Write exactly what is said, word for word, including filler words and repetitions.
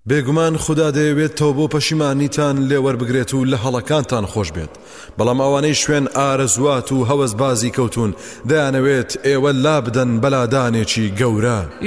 بێگومان خوددا دەیەوێت تۆ بۆ پەشیمانیتان لێوەربگرێت و لە هەڵەکانتان خۆش بێت بەڵام ئەوانەی شوێن ئارەزوات و هەوەس بازی کەوتون دەیانەوێت ئێوە لا بدەن بەلادانێکی گەورە